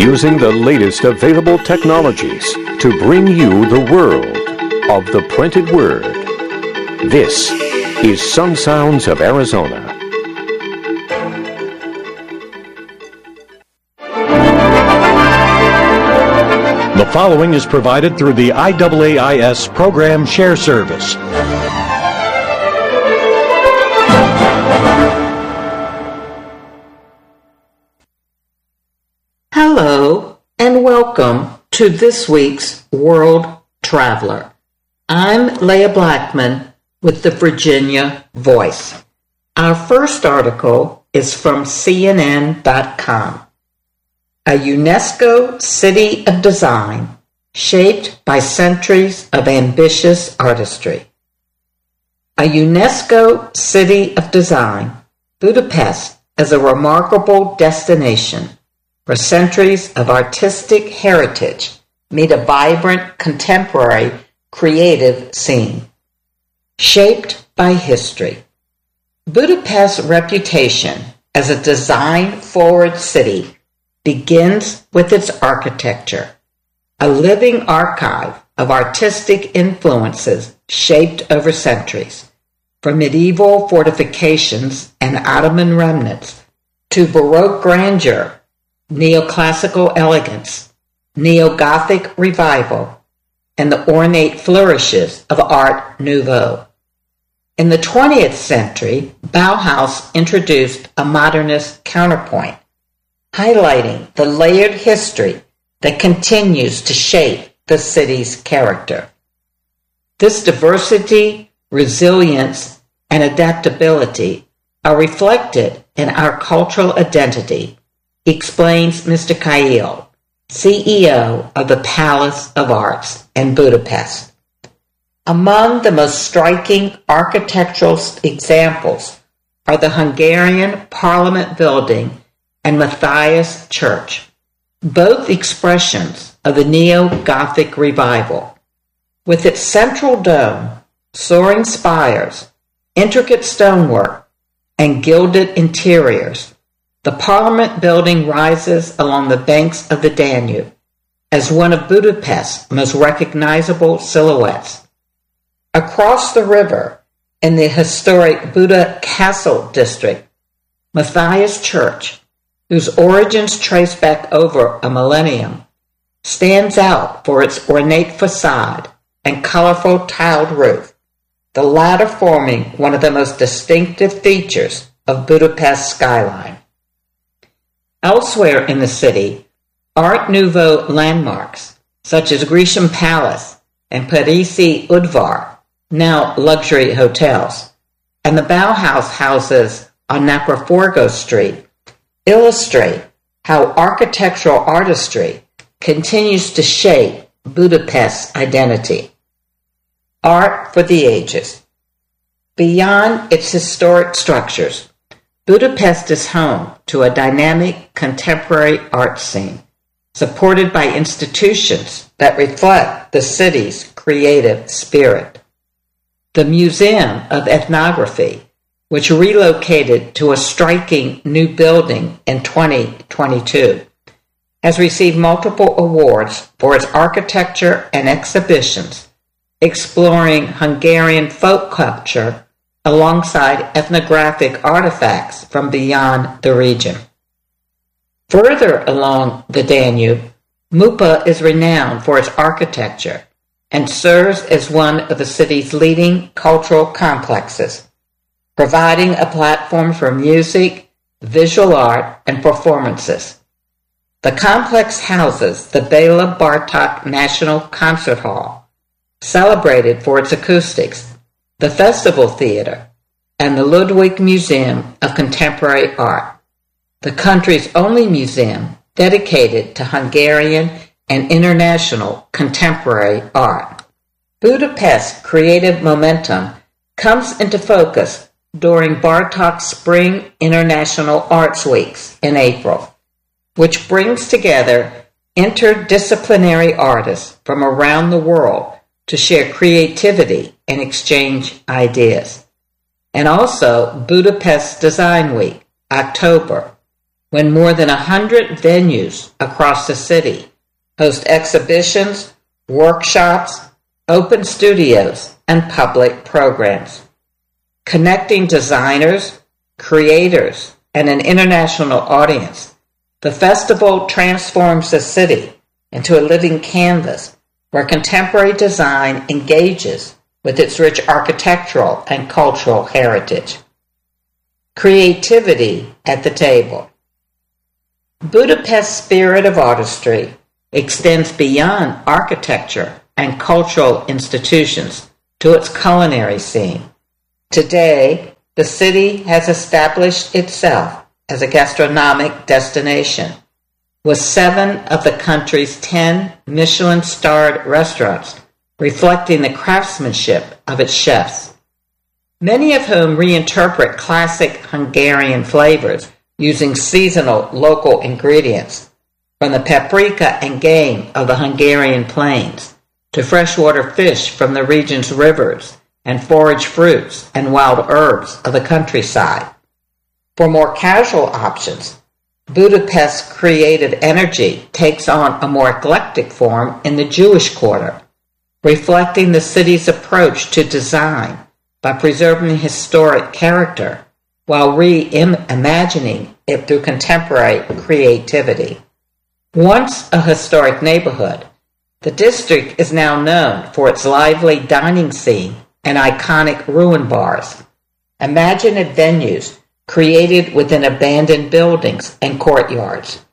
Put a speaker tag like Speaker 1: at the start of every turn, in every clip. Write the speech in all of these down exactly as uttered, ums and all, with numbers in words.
Speaker 1: using the latest available technologies to bring you the world of the printed word. This is Sun Sounds of Arizona.
Speaker 2: The following is provided through the I A A I S Program Share Service.
Speaker 3: Hello and welcome to this week's World Traveler. I'm Leah Blackman with the Virginia Voice. Our first article is from C N N dot com. A UNESCO City of Design shaped by centuries of ambitious artistry. A UNESCO City of Design, Budapest is a remarkable destination where centuries of artistic heritage meet a vibrant, contemporary, creative scene. Shaped by history. Budapest's reputation as a design-forward city begins with its architecture, a living archive of artistic influences shaped over centuries, from medieval fortifications and Ottoman remnants to Baroque grandeur, neoclassical elegance, neo-Gothic revival, and the ornate flourishes of Art Nouveau. In the twentieth century, Bauhaus introduced a modernist counterpoint, highlighting the layered history that continues to shape the city's character. This diversity, resilience, and adaptability are reflected in our cultural identity, explains Mister Kail, C E O of the Palace of Arts in Budapest. Among the most striking architectural examples are the Hungarian Parliament building and Matthias Church, both expressions of the neo-Gothic revival. With its central dome, soaring spires, intricate stonework, and gilded interiors, the Parliament building rises along the banks of the Danube as one of Budapest's most recognizable silhouettes. Across the river, in the historic Buda Castle district, Matthias Church, whose origins trace back over a millennium, stands out for its ornate facade and colorful tiled roof, the latter forming one of the most distinctive features of Budapest's skyline. Elsewhere in the city, Art Nouveau landmarks, such as Grecian Palace and Parisi Udvar, now luxury hotels, and the Bauhaus houses on Napraforgo Street, illustrate how architectural artistry continues to shape Budapest's identity. Art for the ages. Beyond its historic structures, Budapest is home to a dynamic contemporary art scene, supported by institutions that reflect the city's creative spirit. The Museum of Ethnography, which relocated to a striking new building in twenty twenty-two, has received multiple awards for its architecture and exhibitions, exploring Hungarian folk culture alongside ethnographic artifacts from beyond the region. Further along the Danube, Mupa is renowned for its architecture and serves as one of the city's leading cultural complexes, providing a platform for music, visual art, and performances. The complex houses the Bela Bartok National Concert Hall, celebrated for its acoustics, the Festival Theater, and the Ludwig Museum of Contemporary Art, the country's only museum dedicated to Hungarian and international contemporary art. Budapest's creative momentum comes into focus during Bartok's Spring International Arts Weeks in April, which brings together interdisciplinary artists from around the world to share creativity and exchange ideas. And also Budapest Design Week, October, when more than one hundred venues across the city host exhibitions, workshops, open studios, and public programs. Connecting designers, creators, and an international audience, the festival transforms the city into a living canvas where contemporary design engages with its rich architectural and cultural heritage. Creativity at the table. Budapest's spirit of artistry extends beyond architecture and cultural institutions to its culinary scene. Today, the city has established itself as a gastronomic destination, with seven of the country's ten Michelin-starred restaurants reflecting the craftsmanship of its chefs, many of whom reinterpret classic Hungarian flavors using seasonal local ingredients, from the paprika and game of the Hungarian plains to freshwater fish from the region's rivers and forage fruits and wild herbs of the countryside. For more casual options, Budapest's creative energy takes on a more eclectic form in the Jewish Quarter, reflecting the city's approach to design by preserving historic character while reimagining it through contemporary creativity. Once a historic neighborhood, the district is now known for its lively dining scene and iconic ruin bars, imaginative venues created within abandoned buildings and courtyards.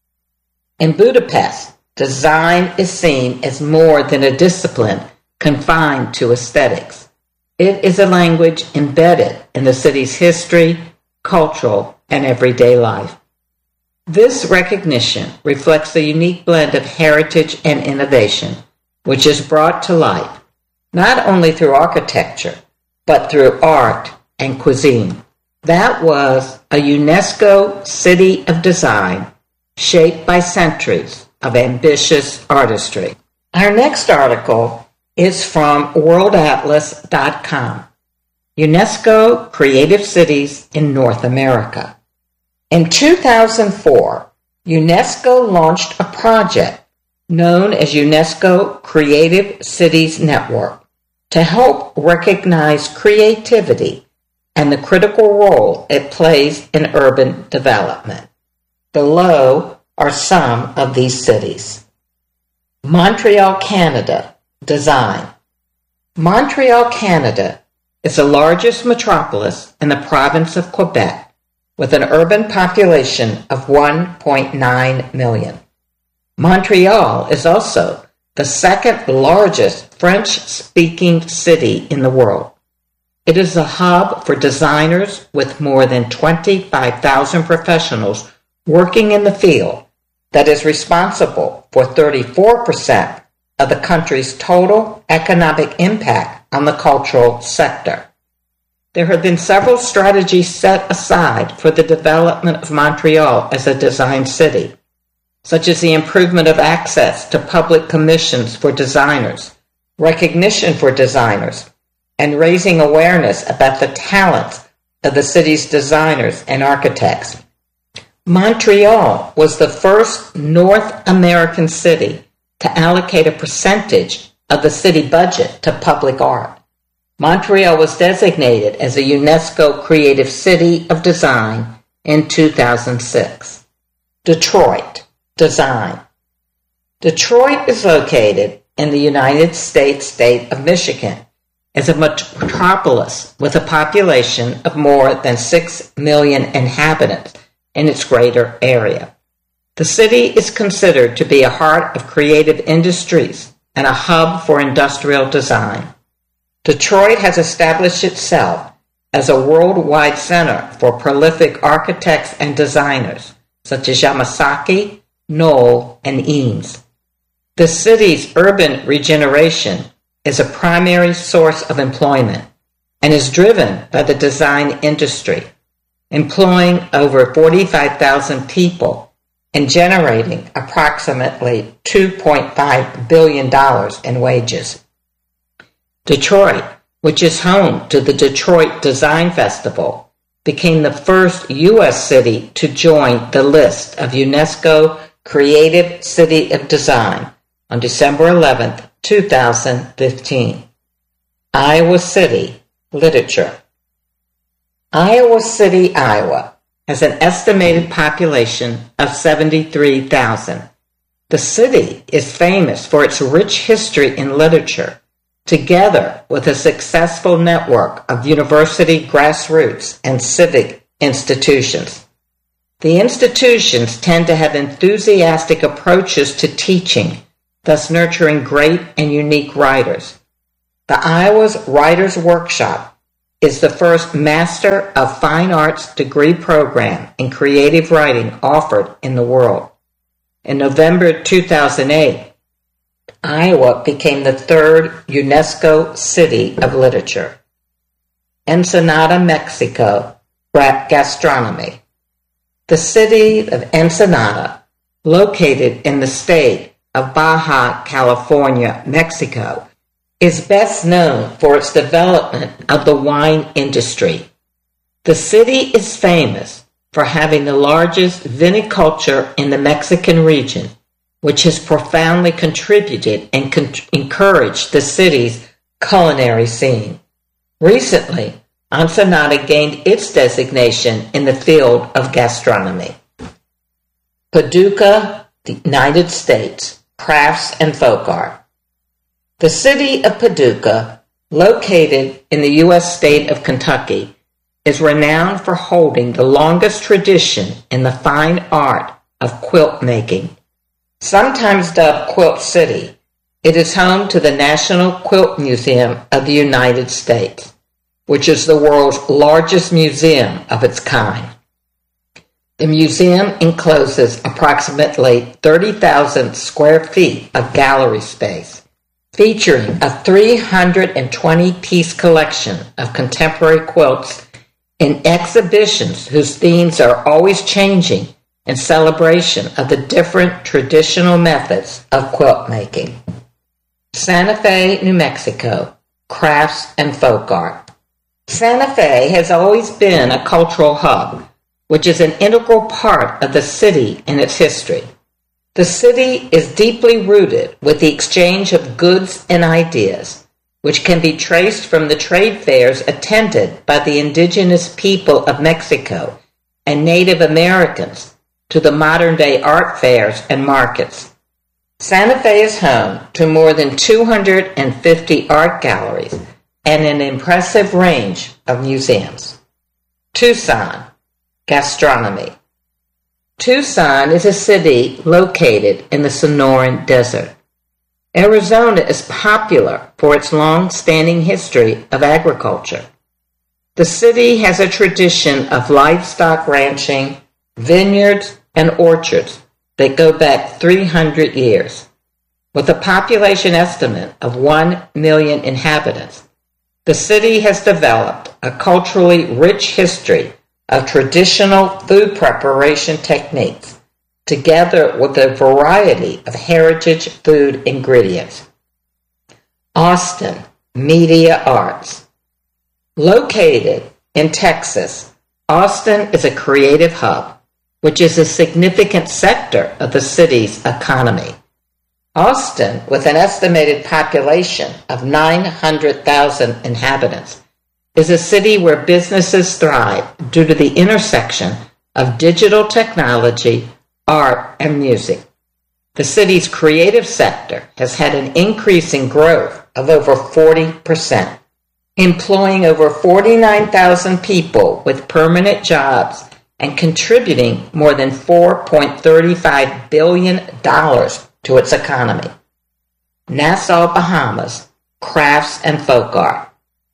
Speaker 3: In Budapest, design is seen as more than a discipline confined to aesthetics. It is a language embedded in the city's history, cultural, and everyday life. This recognition reflects the unique blend of heritage and innovation, which is brought to life not only through architecture, but through art and cuisine. That was a UNESCO City of Design shaped by centuries of ambitious artistry. Our next article is from world atlas dot com, UNESCO Creative Cities in North America. In two thousand four, UNESCO launched a project known as UNESCO Creative Cities Network to help recognize creativity and the critical role it plays in urban development. Below are some of these cities. Montreal, Canada. Design. Montreal, Canada is the largest metropolis in the province of Quebec, with an urban population of one point nine million. Montreal is also the second largest French-speaking city in the world. It is a hub for designers with more than twenty-five thousand professionals working in the field that is responsible for thirty-four percent of the country's total economic impact on the cultural sector. There have been several strategies set aside for the development of Montreal as a design city, such as the improvement of access to public commissions for designers, recognition for designers, and raising awareness about the talents of the city's designers and architects. Montreal was the first North American city to allocate a percentage of the city budget to public art. Montreal was designated as a UNESCO Creative City of Design in two thousand six. Detroit. Design. Detroit is located in the United States state of Michigan as a metropolis with a population of more than six million inhabitants in its greater area. The city is considered to be a heart of creative industries and a hub for industrial design. Detroit has established itself as a worldwide center for prolific architects and designers, such as Yamasaki, Knoll, and Eames. The city's urban regeneration is a primary source of employment and is driven by the design industry, employing over forty-five thousand people and generating approximately two point five billion dollars in wages. Detroit, which is home to the Detroit Design Festival, became the first U S city to join the list of UNESCO Creative City of Design on December eleventh, two thousand fifteen. Iowa City Literature. Iowa City, Iowa has an estimated population of seventy-three thousand. The city is famous for its rich history in literature, together with a successful network of university grassroots and civic institutions. The institutions tend to have enthusiastic approaches to teaching, thus nurturing great and unique writers. The Iowa's Writers' Workshop is the first Master of Fine Arts degree program in creative writing offered in the world. In November two thousand eight, Iowa became the third UNESCO City of Literature. Ensenada, Mexico, gastronomy. The city of Ensenada, located in the state of Baja California, Mexico, is best known for its development of the wine industry. The city is famous for having the largest viniculture in the Mexican region, which has profoundly contributed and con- encouraged the city's culinary scene. Recently, Ensenada gained its designation in the field of gastronomy. Paducah, the United States, crafts and folk art. The city of Paducah, located in the U S state of Kentucky, is renowned for holding the longest tradition in the fine art of quilt making. Sometimes dubbed Quilt City, it is home to the National Quilt Museum of the United States, which is the world's largest museum of its kind. The museum encloses approximately thirty thousand square feet of gallery space, featuring a three hundred twenty piece collection of contemporary quilts in exhibitions whose themes are always changing in celebration of the different traditional methods of quilt making. Santa Fe, New Mexico, crafts and folk art. Santa Fe has always been a cultural hub, which is an integral part of the city and its history. The city is deeply rooted with the exchange of goods and ideas, which can be traced from the trade fairs attended by the indigenous people of Mexico and Native Americans to the modern-day art fairs and markets. Santa Fe is home to more than two hundred fifty art galleries and an impressive range of museums. Tucson, gastronomy. Tucson is a city located in the Sonoran Desert. Arizona is popular for its long-standing history of agriculture. The city has a tradition of livestock ranching, vineyards, and orchards that go back three hundred years. With a population estimate of one million inhabitants, the city has developed a culturally rich history of traditional food preparation techniques, together with a variety of heritage food ingredients. Austin, media arts. Located in Texas, Austin is a creative hub, which is a significant sector of the city's economy. Austin, with an estimated population of nine hundred thousand inhabitants, is a city where businesses thrive due to the intersection of digital technology, art, and music. The city's creative sector has had an increase in growth of over forty percent, employing over forty-nine thousand people with permanent jobs and contributing more than four point three five billion dollars to its economy. Nassau, Bahamas, crafts and folk art.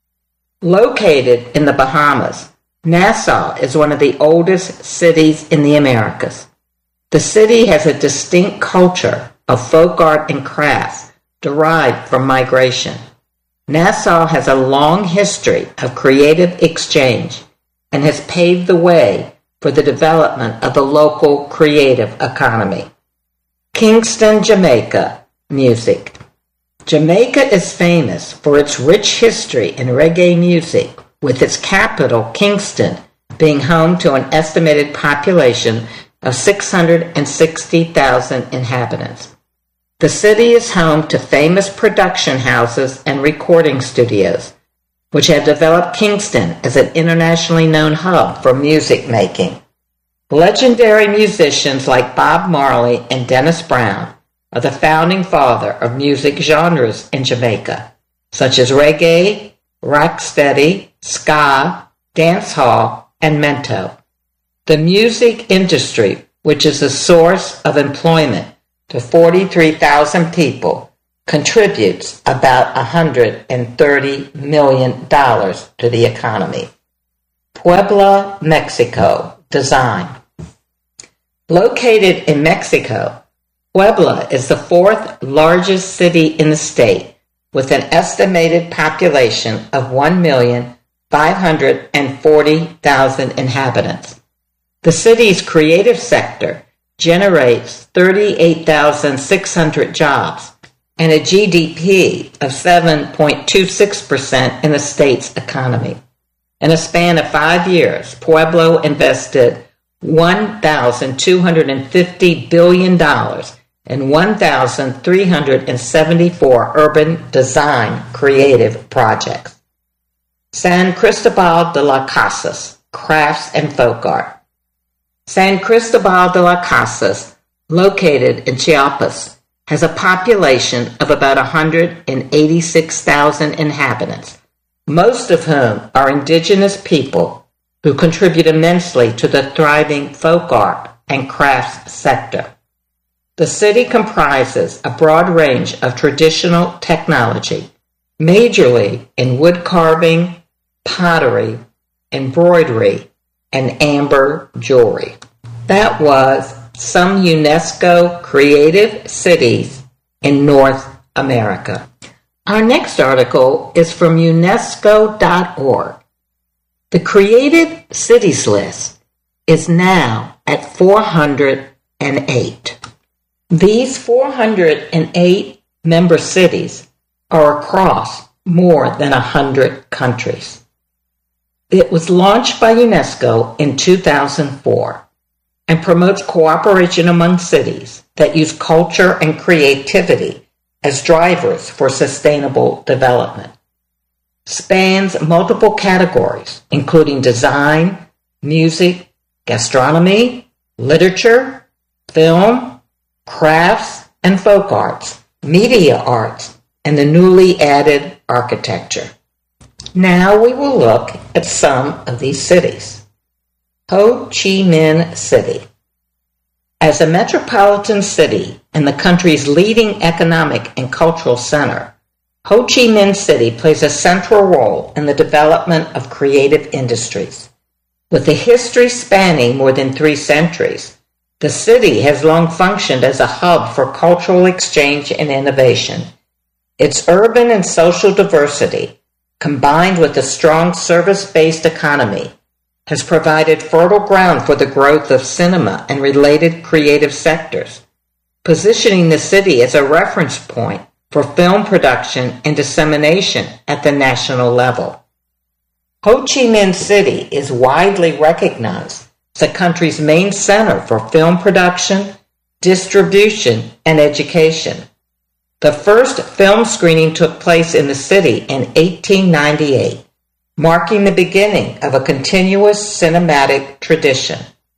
Speaker 3: Located in the Bahamas, Nassau is one of the oldest cities in the Americas. The city has a distinct culture of folk art and crafts derived from migration. Nassau has a long history of creative exchange and has paved the way for the development of the local creative economy. Kingston, Jamaica, music. Jamaica is famous for its rich history in reggae music, with its capital, Kingston, being home to an estimated population of six hundred sixty thousand inhabitants. The city is home to famous production houses and recording studios, which have developed Kingston as an internationally known hub for music making. Legendary musicians like Bob Marley and Dennis Brown are the founding father of music genres in Jamaica, such as reggae, rocksteady, ska, dancehall, and mento. The music industry, which is a source of employment to forty-three thousand people, contributes about one hundred thirty million dollars to the economy. Puebla, Mexico. Design. Located in Mexico, Puebla is the fourth largest city in the state with an estimated population of one million five hundred forty thousand inhabitants. The city's creative sector generates thirty-eight thousand six hundred jobs and a G D P of seven point two six percent in the state's economy. In a span of five years, Pueblo invested one thousand two hundred fifty billion dollars in one thousand three hundred seventy-four urban design creative projects. San Cristobal de las Casas, crafts and folk art. San Cristobal de las Casas, located in Chiapas, has a population of about one hundred eighty-six thousand inhabitants, most of whom are indigenous people who contribute immensely to the thriving folk art and crafts sector. The city comprises a broad range of traditional technology, majorly in wood carving, pottery, embroidery, and amber jewelry. That was some UNESCO creative cities in North America. Our next article is from UNESCO dot org. The Creative Cities list is now at four hundred eight. These four hundred eight member cities are across more than one hundred countries. It was launched by UNESCO in two thousand four and promotes cooperation among cities that use culture and creativity as drivers for sustainable development. Spans multiple categories, including design, music, gastronomy, literature, film, crafts and folk arts, media arts, and the newly added architecture. Now we will look at some of these cities. Ho Chi Minh City. As a metropolitan city and the country's leading economic and cultural center, Ho Chi Minh City plays a central role in the development of creative industries. With a history spanning more than three centuries, the city has long functioned as a hub for cultural exchange and innovation. Its urban and social diversity, combined with a strong service-based economy, has provided fertile ground for the growth of cinema and related creative sectors, positioning the city as a reference point for film production and dissemination at the national level. Ho Chi Minh City is widely recognized as the country's main center for film production, distribution, and education. The first film screening took place in the city in eighteen ninety-eight, marking the beginning of a continuous cinematic tradition.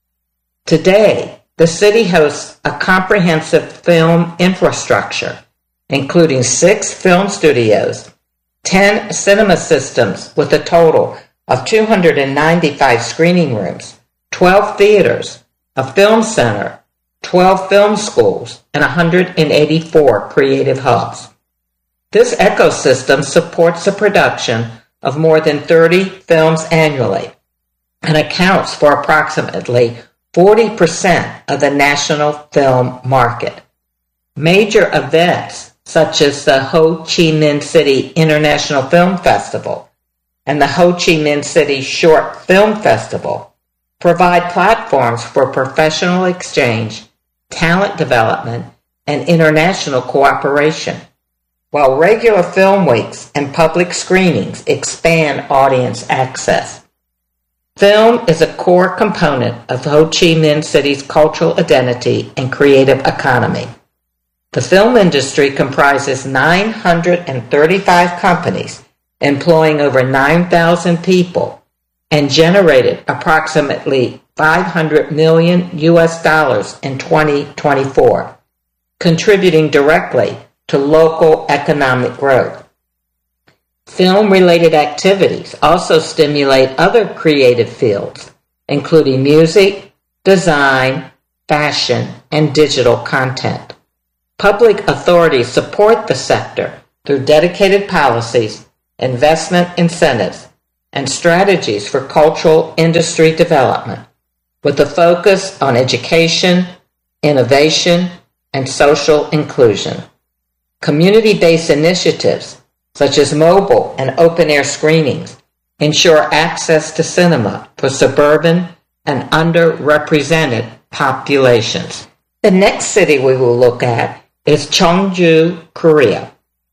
Speaker 3: Today, the city hosts a comprehensive film infrastructure, including six film studios, ten cinema systems with a total of two hundred ninety-five screening rooms, twelve theaters, a film center, twelve film schools, and one hundred eighty-four creative hubs. This ecosystem supports the production of more than thirty films annually and accounts for approximately forty percent of the national film market. Major events such as the Ho Chi Minh City International Film Festival and the Ho Chi Minh City Short Film Festival provide platforms for professional exchange, talent development, and international cooperation, while regular film weeks and public screenings expand audience access. Film is a core component of Ho Chi Minh City's cultural identity and creative economy. The film industry comprises nine hundred thirty-five companies, employing over nine thousand people, and generated approximately five hundred million U S dollars in twenty twenty-four, contributing directly to local economic growth. Film-related activities also stimulate other creative fields, including music, design, fashion, and digital content. Public authorities support the sector through dedicated policies, investment incentives, and strategies for cultural industry development, with a focus on education, innovation, and social inclusion. Community-based initiatives, such as mobile and open-air screenings, ensure access to cinema for suburban and underrepresented populations. The next city we will look at is Cheongju, Korea.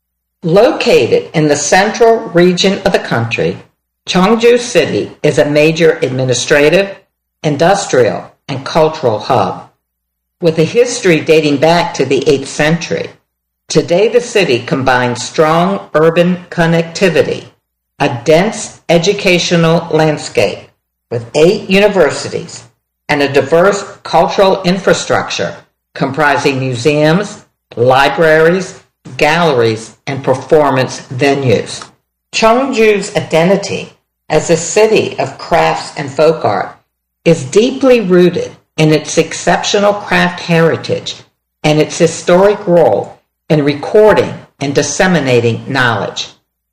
Speaker 3: Located in the central region of the country, Cheongju City is a major administrative, industrial, and cultural hub. With a history dating back to the eighth century, today the city combines strong urban connectivity, a dense educational landscape with eight universities, and a diverse cultural infrastructure comprising museums, libraries, galleries, and performance venues. Cheongju's identity as a city of crafts and folk art is deeply rooted in its exceptional craft heritage and its historic role in recording and disseminating knowledge.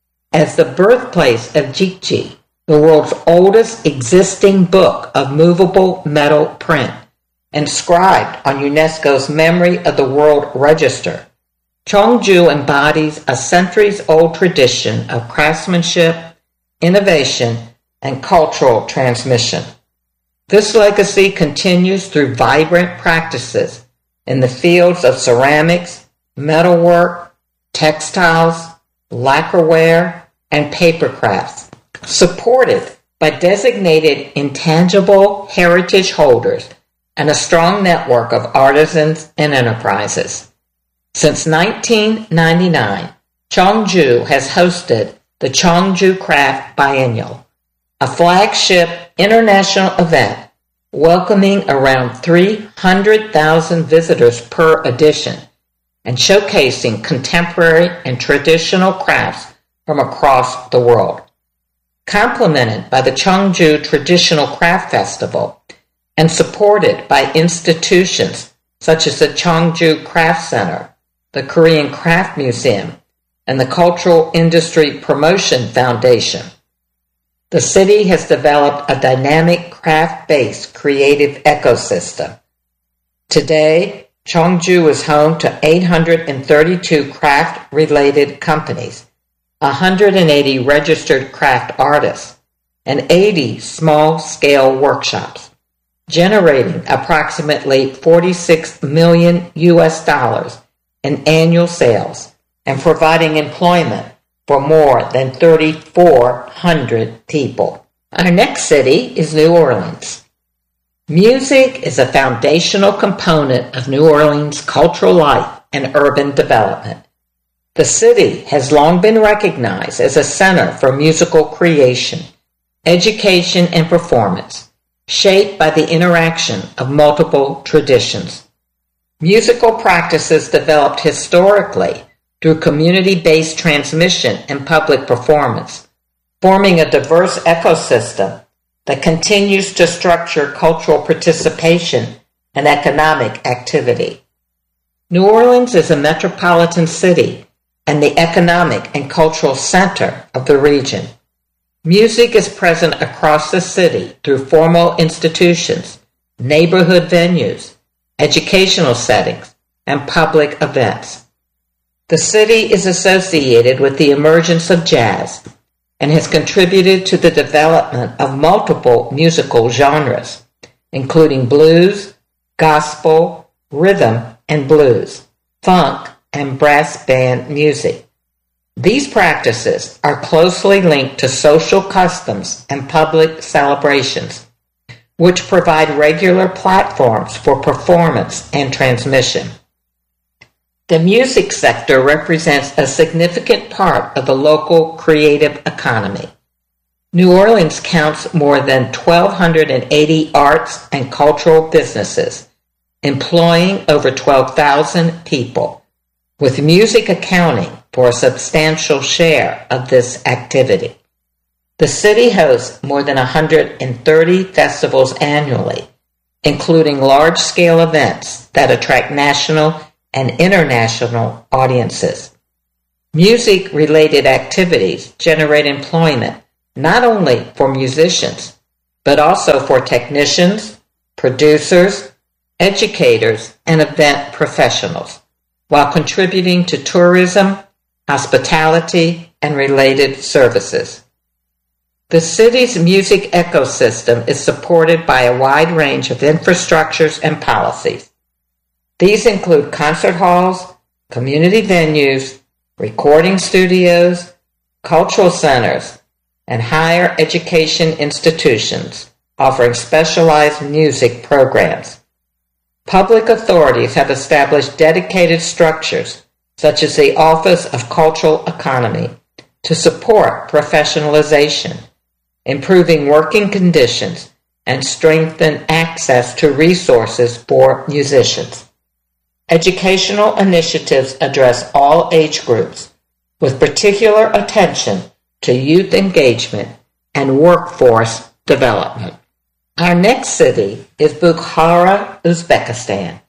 Speaker 3: As the birthplace of Jikji, the world's oldest existing book of movable metal print, inscribed on UNESCO's Memory of the World Register, Cheongju embodies a centuries-old tradition of craftsmanship, innovation, and cultural transmission. This legacy continues through vibrant practices in the fields of ceramics, metalwork, textiles, lacquerware, and paper crafts, supported by designated intangible heritage holders and a strong network of artisans and enterprises. Since nineteen ninety-nine, Cheongju has hosted the Cheongju Craft Biennial, a flagship international event welcoming around three hundred thousand visitors per edition and showcasing contemporary and traditional crafts from across the world. Complemented by the Cheongju Traditional Craft Festival and supported by institutions such as the Cheongju Craft Center, the Korean Craft Museum, and the Cultural Industry Promotion Foundation, the city has developed a dynamic craft-based creative ecosystem. Today, Cheongju is home to eight hundred thirty-two craft-related companies, one hundred eighty registered craft artists, and eighty small-scale workshops, generating approximately forty-six million U S dollars in annual sales and providing employment for more than three thousand four hundred people. Our next city is New Orleans. Music is a foundational component of New Orleans' cultural life and urban development. The city has long been recognized as a center for musical creation, education, and performance, shaped by the interaction of multiple traditions. Musical practices developed historically through community-based transmission and public performance, forming a diverse ecosystem that continues to structure cultural participation and economic activity. New Orleans is a metropolitan city and the economic and cultural center of the region. Music is present across the city through formal institutions, neighborhood venues, educational settings, and public events. The city is associated with the emergence of jazz and has contributed to the development of multiple musical genres, including blues, gospel, rhythm and blues, funk, and brass band music. These practices are closely linked to social customs and public celebrations, which provide regular platforms for performance and transmission. The music sector represents a significant part of the local creative economy. New Orleans counts more than one thousand two hundred eighty arts and cultural businesses, employing over twelve thousand people, with music accounting for a substantial share of this activity. The city hosts more than one hundred thirty festivals annually, including large-scale events that attract national and international audiences. Music-related activities generate employment not only for musicians, but also for technicians, producers, educators, and event professionals, while contributing to tourism, hospitality, and related services. The city's music ecosystem is supported by a wide range of infrastructures and policies. These include concert halls, community venues, recording studios, cultural centers, and higher education institutions offering specialized music programs. Public authorities have established dedicated structures, such as the Office of Cultural Economy, to support professionalization, improving working conditions, and strengthen access to resources for musicians. Educational initiatives address all age groups, with particular attention to youth engagement and workforce development. Our next city is Bukhara, Uzbekistan.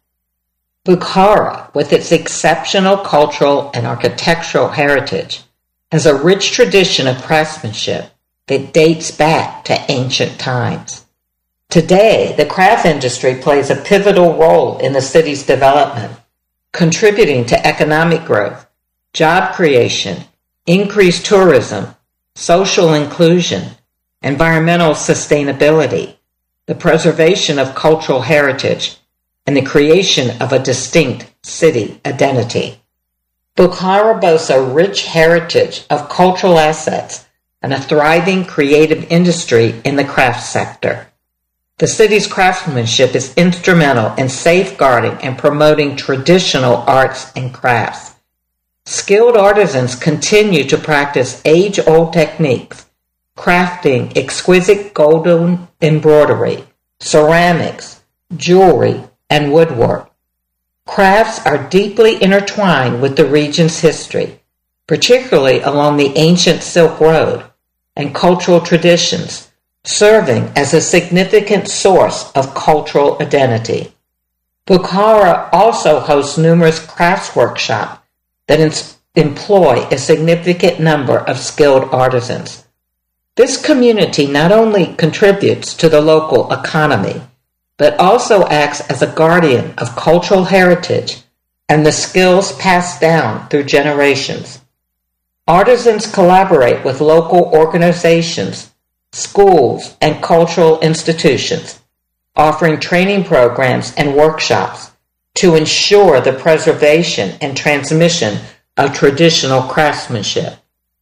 Speaker 3: Bukhara, with its exceptional cultural and architectural heritage, has a rich tradition of craftsmanship that dates back to ancient times. Today, the craft industry plays a pivotal role in the city's development, contributing to economic growth, job creation, increased tourism, social inclusion, environmental sustainability, the preservation of cultural heritage, and the creation of a distinct city identity. Bukhara boasts a rich heritage of cultural assets and a thriving creative industry in the craft sector. The city's craftsmanship is instrumental in safeguarding and promoting traditional arts and crafts. Skilled artisans continue to practice age-old techniques, crafting exquisite golden embroidery, ceramics, jewelry, and woodwork. Crafts are deeply intertwined with the region's history, particularly along the ancient Silk Road, and cultural traditions, serving as a significant source of cultural identity. Bukhara also hosts numerous crafts workshops that ins- employ a significant number of skilled artisans. This community not only contributes to the local economy, but also acts as a guardian of cultural heritage and the skills passed down through generations. Artisans collaborate with local organizations, schools, and cultural institutions, offering training programs and workshops to ensure the preservation and transmission of traditional craftsmanship.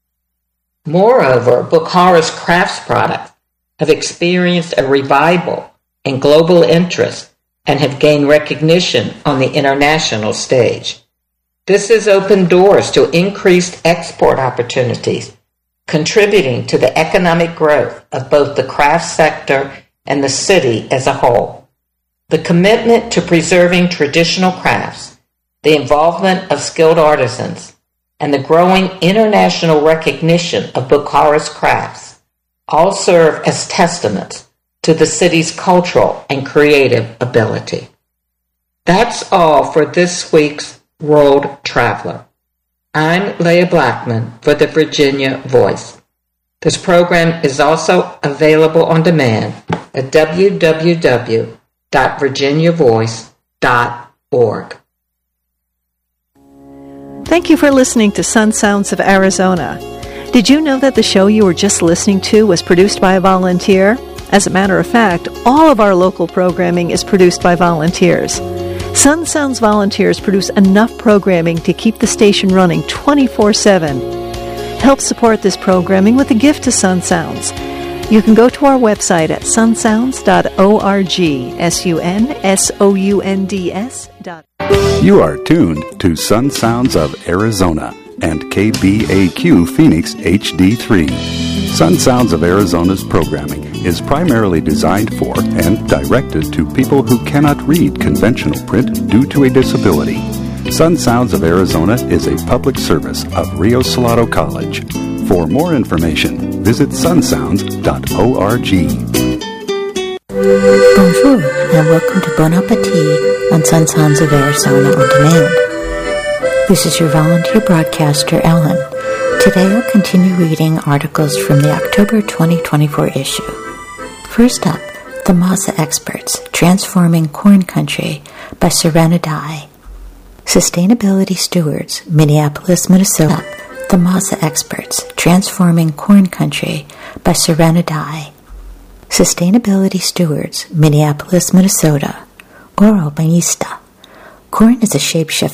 Speaker 3: Moreover, Bukhara's crafts products have experienced a revival in global interest and have gained recognition on the international stage. This has opened doors to increased export opportunities, contributing to the economic growth of both the craft sector and the city as a whole. The commitment to preserving traditional crafts, the involvement of skilled artisans, and the growing international recognition of Bukhara's crafts all serve as testaments to the city's cultural and creative ability. That's all for this week's World Traveler. I'm Leah Blackman for the Virginia Voice. This program is also available on demand at w w w dot virginia voice dot org.
Speaker 4: Thank you for listening to Sun Sounds of Arizona. Did you know that the show you were just listening to was produced by a volunteer? As a matter of fact, all of our local programming is produced by volunteers. Sun Sounds volunteers produce enough programming to keep the station running twenty-four seven. Help support this programming with a gift to Sun Sounds. You can go to our website at sun sounds dot org, S U N S O U N D S dot.
Speaker 5: You are tuned to Sun Sounds of Arizona and K B A Q Phoenix H D three. Sun Sounds of Arizona's programming is primarily designed for and directed to people who cannot read conventional print due to a disability. Sun Sounds of Arizona is a public service of Rio Salado College. For more information, visit sun sounds dot org.
Speaker 6: Bonjour, and welcome to Bon Appetit on Sun Sounds of Arizona On Demand. This is your volunteer broadcaster, Ellen. Today I'll continue reading articles from the October twenty twenty-four issue. First up, The Masa Experts, Transforming Corn Country by Serena Dye. Sustainability Stewards, Minneapolis, Minnesota. The Masa Experts, Transforming Corn Country by Serena Dye. Sustainability Stewards, Minneapolis, Minnesota. Oro Bañista. Corn is a shapeshifter